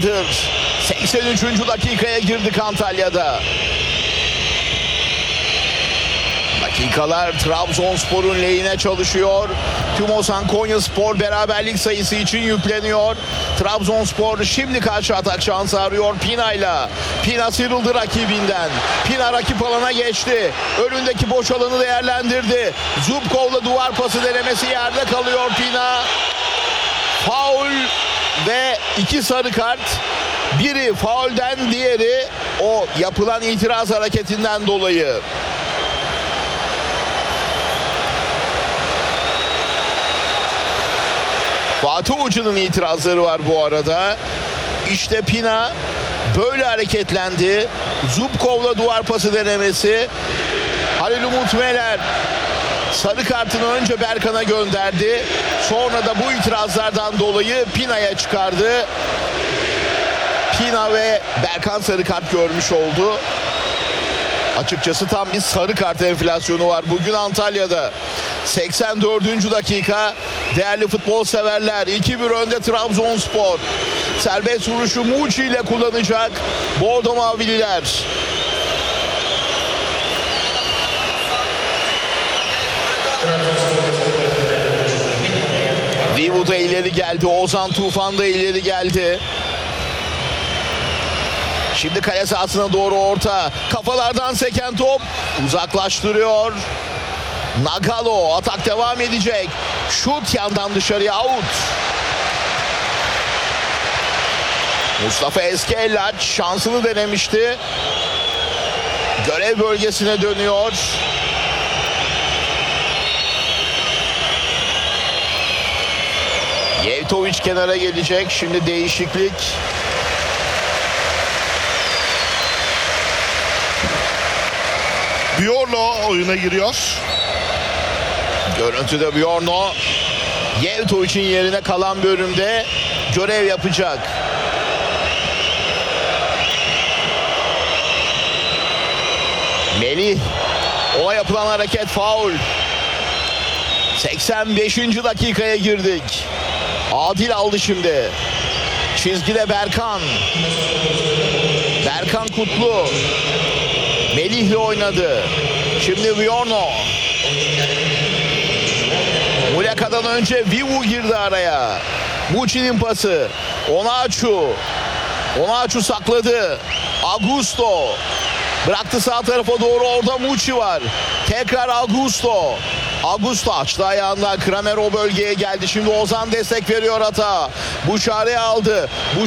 Bahadır 83. dakikaya girdik Antalya'da. Dakikalar Trabzonspor'un lehine çalışıyor. Tümosan Konyaspor beraberlik sayısı için yükleniyor. Trabzonspor şimdi karşı atak şansı arıyor Pina'yla. Pina sıyrıldı rakibinden. Pina rakip alana geçti. Önündeki boş alanı değerlendirdi. Zubkov'la duvar pası denemesi, yerde kalıyor Pina. Faul ve 2 sarı kart. Biri faulden, diğeri o yapılan itiraz hareketinden dolayı. Fatih Hoca'nın itirazları var bu arada. İşte Pina böyle hareketlendi. Zubkov'la duvar pası denemesi. Halil Umut Meler sarı kartını önce Berkan'a gönderdi. Sonra da bu itirazlardan dolayı Pina'ya çıkardı. Pina ve Berkan sarı kart görmüş oldu. Açıkçası tam bir sarı kart enflasyonu var bugün Antalya'da. 84. dakika. Değerli futbol severler, 2-1 önde Trabzonspor. Serbest vuruşu Muçi ile kullanacak Bordo Mavililer. Vivu da ileri geldi. Ozan Tufan da ileri geldi. Şimdi kale sahasına doğru orta. Kafalardan seken top uzaklaştırıyor. Nagalo, atak devam edecek. Şut yandan dışarıya, out. Mustafa Eskellaç şansını denemişti. Görev bölgesine dönüyor. Yevtoviç kenara gelecek. Şimdi değişiklik. Bjorno oyuna giriyor. Görüntüde Bjorno Yevtoviç'in yerine kalan bölümde görev yapacak. Melih, ona yapılan hareket faul. 85. dakikaya girdik. Adil aldı şimdi. Çizgide Berkan. Berkan Kutlu Melih'le oynadı. Şimdi Bjorno. Muleka'dan önce Vivu girdi araya. Muçi'nin pası. Onaçu sakladı. Augusto bıraktı sağ tarafa doğru, orada Muçi var. Tekrar Augusto açtı ayağından. Kramer o bölgeye geldi. Şimdi Ozan destek veriyor ata. Buşari aldı.